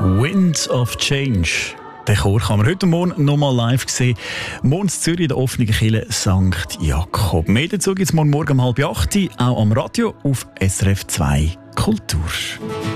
Wind of Change. Den Chor kann man heute Morgen nochmal live sehen. Morgen in Zürich in der offenen Kirche St. Jakob. Mehr dazu gibt es morgen um 7:30 auch am Radio auf SRF 2 Kultur.